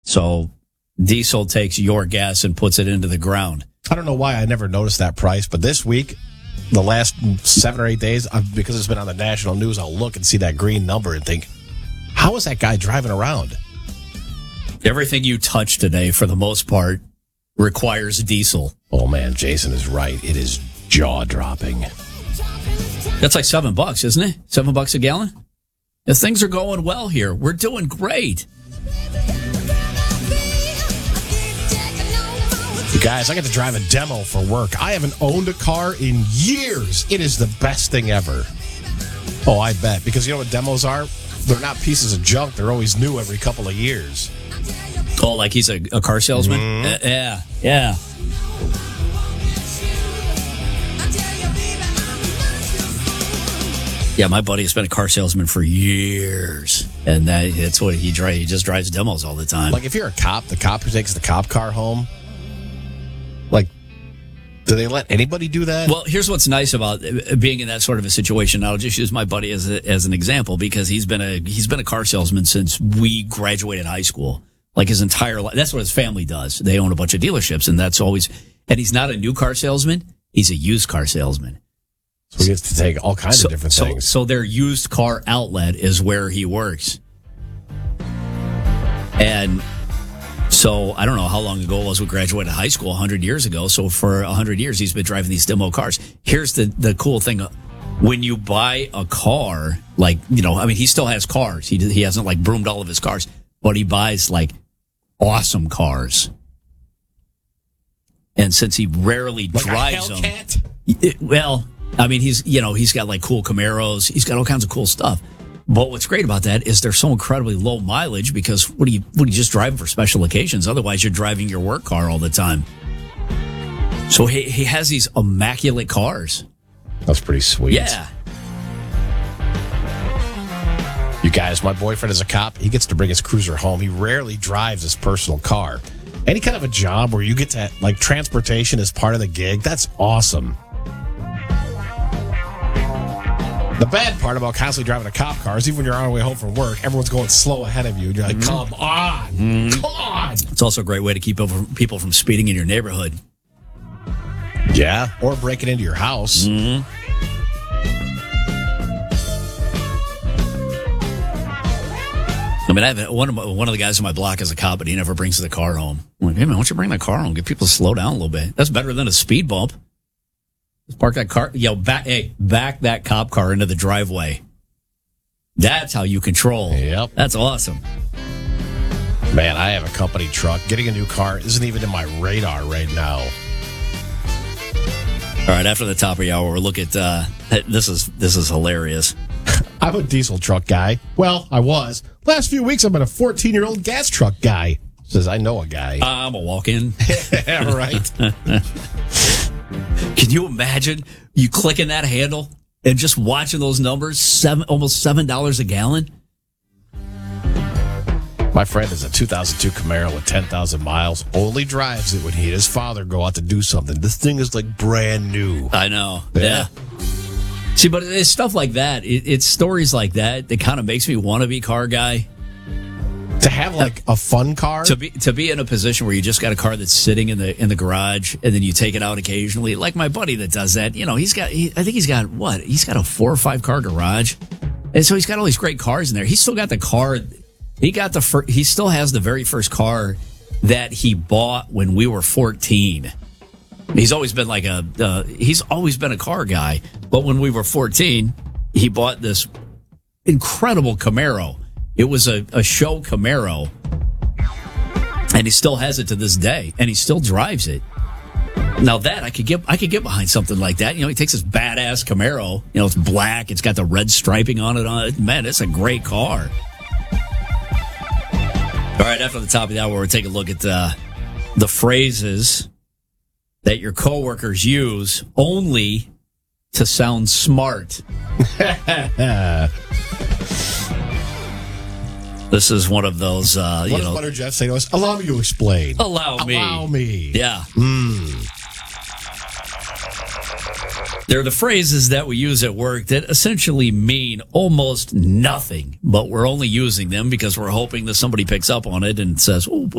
So diesel takes your gas and puts it into the ground. I don't know why I never noticed that price, but this week, the last 7 or 8 days, because it's been on the national news, I'll look and see that green number and think, how is that guy driving around? Everything you touch today, for the most part, requires diesel. Oh, man, Jason is right. It is jaw-dropping. That's like $7, isn't it? $7 a gallon? If things are going well here, we're doing great. You guys, I get to drive a demo for work. I haven't owned a car in years. It is the best thing ever. Oh, I bet. Because you know what demos are? They're not pieces of junk. They're always new every couple of years. Oh, like he's a car salesman? Yeah. Yeah, my buddy has been a car salesman for years, and that's what he drives. He just drives demos all the time. Like, if you're a cop, the cop who takes the cop car home, like, do they let anybody do that? Well, here's what's nice about being in that sort of a situation. I'll just use my buddy as an example, because he's been a car salesman since we graduated high school. Like, his entire life. That's what his family does. They own a bunch of dealerships, and and he's not a new car salesman. He's a used car salesman. So he gets to take all kinds of different things. So their used car outlet is where he works. And so I don't know how long ago it was we graduated high school, 100 years ago. So for 100 years, he's been driving these demo cars. Here's the cool thing. When you buy a car, like, he still has cars. He hasn't, like, broomed all of his cars, but he buys, like, awesome cars. And since he rarely drives them. He's got, like, cool Camaros. He's got all kinds of cool stuff. But what's great about that is they're so incredibly low mileage, because what are you just driving for special occasions? Otherwise, you're driving your work car all the time. So he has these immaculate cars. That's pretty sweet. Yeah. You guys, my boyfriend is a cop. He gets to bring his cruiser home. He rarely drives his personal car. Any kind of a job where you get to, like, transportation as part of the gig, that's awesome. The bad part about constantly driving a cop car is even when you're on your way home from work, everyone's going slow ahead of you. And you're like, come on. Come on. It's also a great way to keep people from speeding in your neighborhood. Yeah, or breaking into your house. Mm-hmm. I have one of the guys on my block is a cop, but he never brings the car home. I'm like, hey, man, why don't you bring that car home? Get people to slow down a little bit. That's better than a speed bump. Just park that car, back that cop car into the driveway. That's how you control. Yep. That's awesome. Man, I have a company truck. Getting a new car isn't even in my radar right now. All right, after the top of the hour, we'll look at this is hilarious. I'm a diesel truck guy. Well, I was. Last few weeks, I've been a 14-year-old gas truck guy. Says I know a guy. I'm a walk-in. Yeah, right. Can you imagine you clicking that handle and just watching those numbers? Almost $7 a gallon. My friend is a 2002 Camaro with 10,000 miles. Only drives it when he and his father go out to do something. This thing is like brand new. I know. Yeah. See, but it's stuff like that. It's stories like that kind of makes me want to be car guy. To have like a fun car, to be in a position where you just got a car that's sitting in the garage, and then you take it out occasionally. Like my buddy that does that. I think he's got a 4 or 5 car garage, and so he's got all these great cars in there. He's still got the car. He still has the very first car that he bought when we were 14. He's always been he's always been a car guy. But when we were 14, he bought this incredible Camaro. It was a show Camaro, and he still has it to this day, and he still drives it. Now that I could get behind something like that. He takes this badass Camaro. It's black. It's got the red striping on it. Man, it's a great car. All right, after the top of the hour, we'll take a look at the phrases that your coworkers use only to sound smart. This is one of those, what does Butter Jeff say to us? Allow me to explain. Allow me. Yeah. They're the phrases that we use at work that essentially mean almost nothing, but we're only using them because we're hoping that somebody picks up on it and says, oh,